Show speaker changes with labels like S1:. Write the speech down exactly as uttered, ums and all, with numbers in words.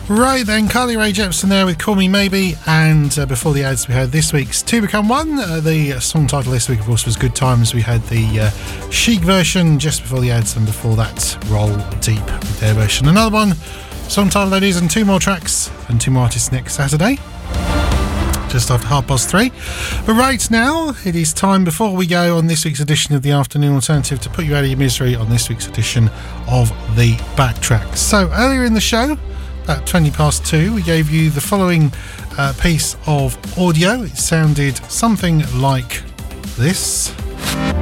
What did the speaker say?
S1: Right then, Carly Rae Jepsen there with Call Me Maybe, and uh, before the ads we had this week's Two Become One. Uh, the song title this week of course was Good Times. We had the uh, Chic version just before the ads, and before that Roll Deep with their version. Another one, song title that is, and two more tracks and two more artists next Saturday, just after half past three. But right now it is time, before we go on this week's edition of the Afternoon Alternative, to put you out of your misery on this week's edition of the Backtrack. So earlier in the show, at twenty past two, we gave you the following uh, piece of audio. It sounded something like this.